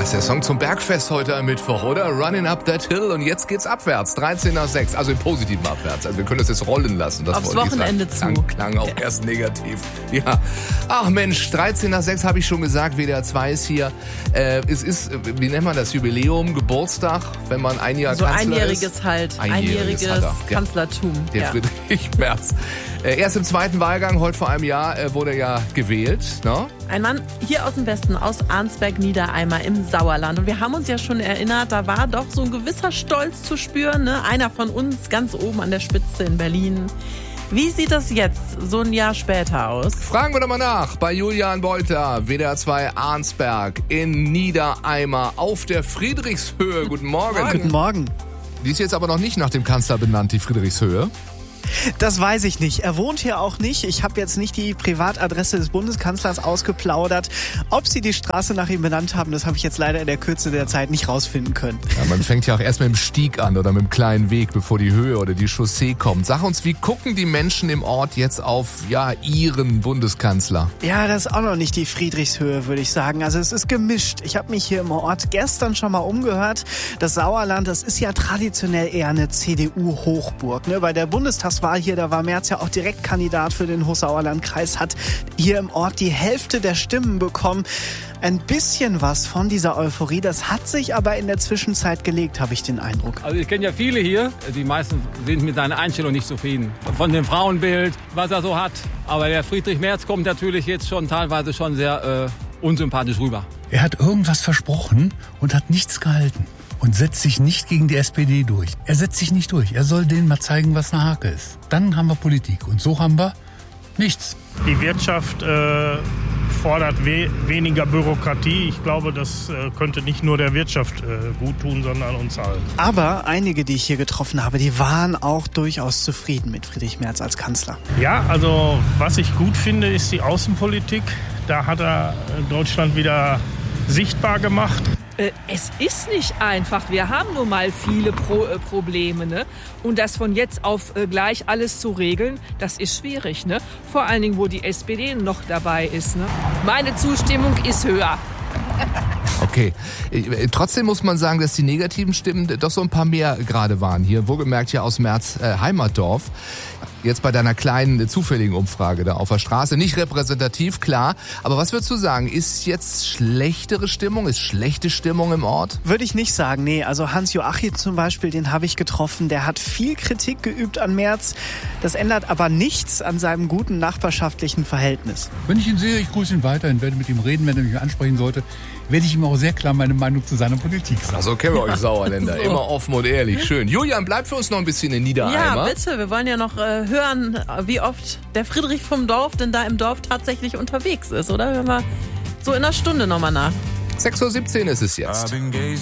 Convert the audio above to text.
ist der Song zum Bergfest heute am Mittwoch, oder? Running Up That Hill. Und jetzt geht's abwärts. 13 nach 6. Also im positiven abwärts. Also wir können das jetzt rollen lassen. Das aufs Wochenende zu. Klang auch erst negativ. Ja. Ach Mensch, 13 nach 6 habe ich schon gesagt. WDR 2 ist hier. Es ist, wie nennt man das? Jubiläum, Geburtstag, wenn man ein Jahr so Kanzler einjähriges ist. Halt. Einjähriges Kanzlertum. Der Friedrich Merz. Erst im zweiten Wahlgang, heute vor einem Jahr, wurde ja gewählt. Ne? Ein Mann hier aus dem Westen, aus Arnsberg-Niedereimer im Sauerland. Und wir haben uns ja schon erinnert, da war doch so ein gewisser Stolz zu spüren. Ne? Einer von uns ganz oben an der Spitze in Berlin. Wie sieht das jetzt, so ein Jahr später, aus? Fragen wir doch mal nach bei Julian Beuter, WDR 2 Arnsberg in Niedereimer auf der Friedrichshöhe. Guten Morgen. Guten Morgen. Die ist jetzt aber noch nicht nach dem Kanzler benannt, die Friedrichshöhe. Das weiß ich nicht. Er wohnt hier auch nicht. Ich habe jetzt nicht die Privatadresse des Bundeskanzlers ausgeplaudert. Ob sie die Straße nach ihm benannt haben, das habe ich jetzt leider in der Kürze der Zeit nicht rausfinden können. Ja, man fängt ja auch erst mit dem Stieg an oder mit dem kleinen Weg, bevor die Höhe oder die Chaussee kommt. Sag uns, wie gucken die Menschen im Ort jetzt auf ihren Bundeskanzler? Ja, das ist auch noch nicht die Friedrichshöhe, würde ich sagen. Also es ist gemischt. Ich habe mich hier im Ort gestern schon mal umgehört. Das Sauerland, das ist ja traditionell eher eine CDU-Hochburg. Ne? Bei der Bundestagswahl hier, da war Merz ja auch Direktkandidat für den Hochsauerlandkreis, hat hier im Ort die Hälfte der Stimmen bekommen. Ein bisschen was von dieser Euphorie, das hat sich aber in der Zwischenzeit gelegt, habe ich den Eindruck. Also ich kenne ja viele hier, die meisten sind mit seiner Einstellung nicht zufrieden. Von dem Frauenbild, was er so hat. Aber der Friedrich Merz kommt natürlich jetzt schon teilweise schon sehr unsympathisch rüber. Er hat irgendwas versprochen und hat nichts gehalten. Und setzt sich nicht gegen die SPD durch. Er setzt sich nicht durch. Er soll denen mal zeigen, was eine Hake ist. Dann haben wir Politik. Und so haben wir nichts. Die Wirtschaft fordert weniger Bürokratie. Ich glaube, das könnte nicht nur der Wirtschaft gut tun, sondern uns allen. Aber einige, die ich hier getroffen habe, die waren auch durchaus zufrieden mit Friedrich Merz als Kanzler. Ja, also was ich gut finde, ist die Außenpolitik. Da hat er Deutschland wieder sichtbar gemacht. Es ist nicht einfach. Wir haben nun mal viele Probleme. Ne? Und das von jetzt auf gleich alles zu regeln, das ist schwierig. Ne? Vor allen Dingen, wo die SPD noch dabei ist. Ne? Meine Zustimmung ist höher. Okay. Trotzdem muss man sagen, dass die negativen Stimmen doch so ein paar mehr gerade waren. Hier, wohlgemerkt ja aus Merz Heimatdorf. Jetzt bei deiner kleinen zufälligen Umfrage da auf der Straße. Nicht repräsentativ, klar. Aber was würdest du sagen? Ist jetzt schlechtere Stimmung? Ist schlechte Stimmung im Ort? Würde ich nicht sagen, nee. Also Hans-Joachim zum Beispiel, den habe ich getroffen. Der hat viel Kritik geübt an Merz. Das ändert aber nichts an seinem guten nachbarschaftlichen Verhältnis. Wenn ich ihn sehe, ich grüße ihn weiterhin, werde mit ihm reden, wenn er mich ansprechen sollte, werde ich ihm auch sehr klar meine Meinung zu seiner Politik sagen. Also kennen wir euch Sauerländer. So. Immer offen und ehrlich. Schön. Julian, bleib für uns noch ein bisschen in Niedereimer. Ja, bitte. Wir wollen ja noch hören, wie oft der Friedrich vom Dorf denn da im Dorf tatsächlich unterwegs ist, oder? Hören wir so in einer Stunde nochmal nach. 6:17 Uhr ist es jetzt.